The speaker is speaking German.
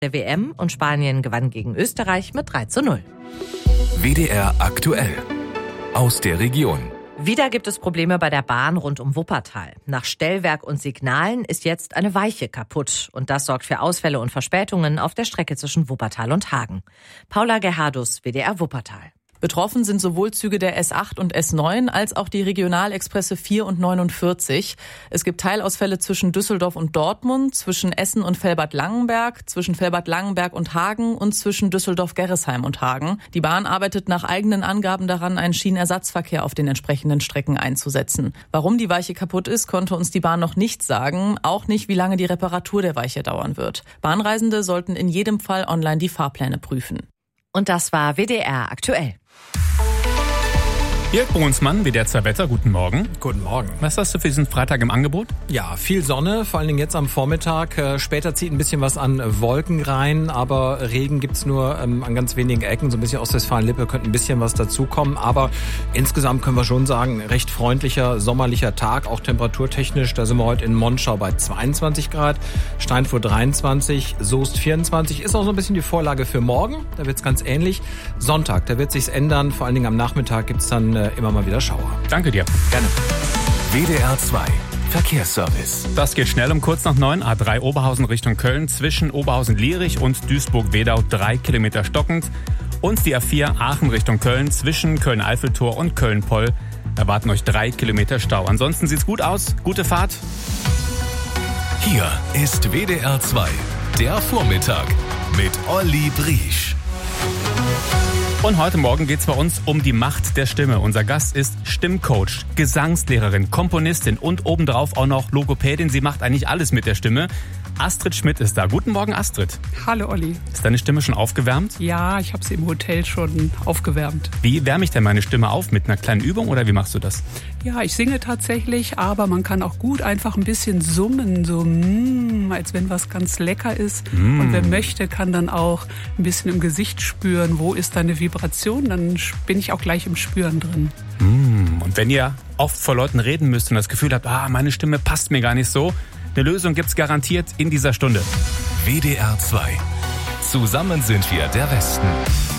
der WM und Spanien gewann gegen Österreich mit 3:0. WDR aktuell. Aus der Region. Wieder gibt es Probleme bei der Bahn rund um Wuppertal. Nach Stellwerk und Signalen ist jetzt eine Weiche kaputt. Und das sorgt für Ausfälle und Verspätungen auf der Strecke zwischen Wuppertal und Hagen. Paula Gerhardus, WDR Wuppertal. Betroffen sind sowohl Züge der S8 und S9 als auch die Regionalexpresse 4 und 49. Es gibt Teilausfälle zwischen Düsseldorf und Dortmund, zwischen Essen und Velbert-Langenberg, zwischen Velbert-Langenberg und Hagen und zwischen Düsseldorf-Gerresheim und Hagen. Die Bahn arbeitet nach eigenen Angaben daran, einen Schienenersatzverkehr auf den entsprechenden Strecken einzusetzen. Warum die Weiche kaputt ist, konnte uns die Bahn noch nicht sagen, auch nicht, wie lange die Reparatur der Weiche dauern wird. Bahnreisende sollten in jedem Fall online die Fahrpläne prüfen. Und das war WDR aktuell. Jörg Brunsmann, WDR 2 Wetter, guten Morgen. Guten Morgen. Was hast du für diesen Freitag im Angebot? Ja, viel Sonne, vor allen Dingen jetzt am Vormittag. Später zieht ein bisschen was an Wolken rein, aber Regen gibt's nur an ganz wenigen Ecken. So ein bisschen Ostwestfalen-Lippe könnte ein bisschen was dazukommen. Aber insgesamt können wir schon sagen, recht freundlicher, sommerlicher Tag, auch temperaturtechnisch. Da sind wir heute in Monschau bei 22 Grad, Steinfurt 23, Soest 24. Ist auch so ein bisschen die Vorlage für morgen. Da wird's ganz ähnlich. Sonntag, da wird sich's ändern. Vor allen Dingen am Nachmittag gibt's dann immer mal wieder Schauer. Danke dir. Gerne. WDR 2 Verkehrsservice. Das geht schnell um kurz nach 9. A3 Oberhausen Richtung Köln. Zwischen Oberhausen-Lierich und Duisburg-Wedau 3 Kilometer stockend. Und die A4 Aachen Richtung Köln. Zwischen Köln-Eiffeltor und Köln-Poll erwarten euch 3 Kilometer Stau. Ansonsten sieht's gut aus. Gute Fahrt. Hier ist WDR 2, der Vormittag mit Olli Briesch. Und heute Morgen geht's bei uns um die Macht der Stimme. Unser Gast ist Stimmcoach, Gesangslehrerin, Komponistin und obendrauf auch noch Logopädin. Sie macht eigentlich alles mit der Stimme. Astrid Schmidt ist da. Guten Morgen, Astrid. Hallo, Olli. Ist deine Stimme schon aufgewärmt? Ja, ich habe sie im Hotel schon aufgewärmt. Wie wärme ich denn meine Stimme auf? Mit einer kleinen Übung oder wie machst du das? Ja, ich singe tatsächlich, aber man kann auch gut einfach ein bisschen summen, so als wenn was ganz lecker ist. Und wer möchte, kann dann auch ein bisschen im Gesicht spüren, wo ist da eine Vibration, dann bin ich auch gleich im Spüren drin. Und wenn ihr oft vor Leuten reden müsst und das Gefühl habt, meine Stimme passt mir gar nicht so, eine Lösung gibt's garantiert in dieser Stunde. WDR 2. Zusammen sind wir der Westen.